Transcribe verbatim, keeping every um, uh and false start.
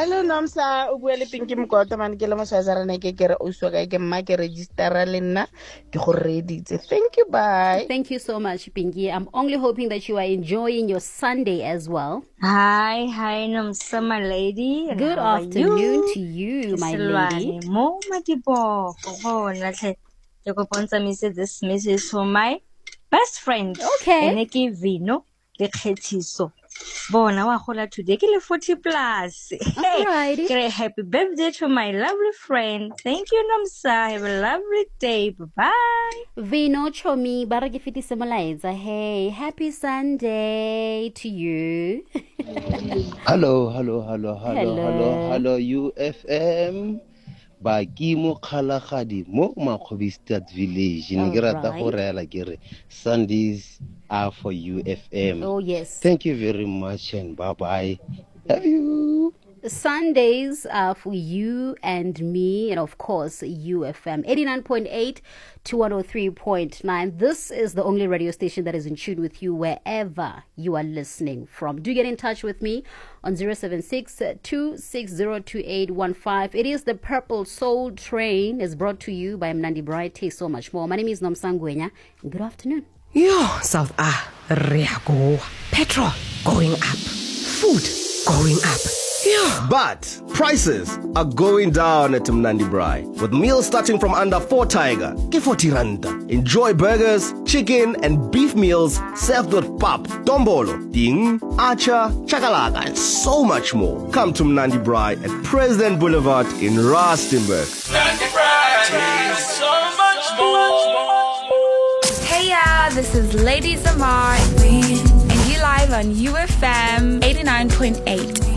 Hello, Nomsa. Ubuele Pinky Mkota man ke le mosazara ne ke kere o swa ka ke mma ke registera le nna ke go reditse. Thank you, bye. Thank you so much, Pinky. I'm only hoping that you are enjoying your Sunday as well. Hi, hi, Nomsa, my lady. And Good how afternoon you? to you, my Silwane, lady. Mo matipo. Oh, natle. Yoko ponsa message this message for my best friend. Okay. Eneki Vino, the Khetiso. Bona wa gola today ke le forty plus. Hey, Alrighty. great happy birthday to my lovely friend. Thank you, Nomsa. Have a lovely day. Bye-bye. Vino Chomi, baraki fiti semolaetsa. Hey, happy Sunday to you. Hello, hello, hello, hello, Hello. hello, hello, U F M. Baki mo khalagadi mo Makgobistat village. Ne ke rata go reela ke re Sundays are for U F M. Oh, yes. Thank you very much and bye-bye. Love you. Sundays are for you and me, and of course, U F M eighty-nine point eight to one oh three point nine. This is the only radio station that is in tune with you wherever you are listening from. Do get in touch with me on zero seven six, two six zero, two eight one five. It is the Purple Soul Train. It's brought to you by Mnandi Bright. Taste so much more. My name is Nomsa Ngwenya. Good afternoon. Yo, South Ah, Reago. Petrol going up. Food going up. Yeah. But prices are going down at Mnandi Braai. With meals starting from under four tiger, ke forty rand. Enjoy burgers, chicken and beef meals served with pap, dombolo, ding, acha, chakalaka and so much more. Come to Mnandi Braai at President Boulevard in Rustenburg. Mnandi Braai, so much more. Hey y'all, this is Lady Zamar and you live on U F M eighty-nine point eight.